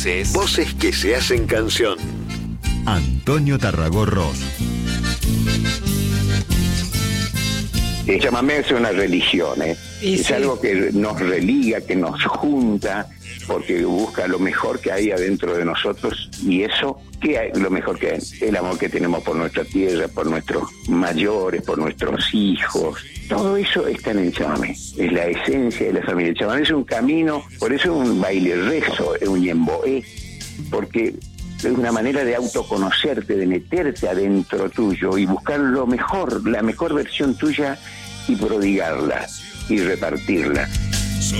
Voces que se hacen canción. Antonio Tarragó Ross. El chamamé es una religión, es algo que nos religa, que nos junta, porque busca lo mejor que hay adentro de nosotros. Y eso, ¿qué hay? Lo mejor que hay, el amor que tenemos por nuestra tierra, por nuestros mayores, por nuestros hijos. Todo eso está en el chamamé, es la esencia de la familia. El chamamé es un camino, por eso es un baile rezo, es un yemboé, porque es una manera de autoconocerte, de meterte adentro tuyo y buscar lo mejor, la mejor versión tuya y prodigarla y repartirla.